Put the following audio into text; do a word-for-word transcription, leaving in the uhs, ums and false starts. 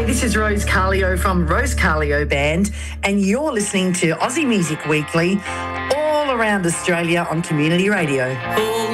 Hey, this is Rose Carlio from Rose Carlio Band, and you're listening to Aussie Music Weekly all around Australia on Community Radio.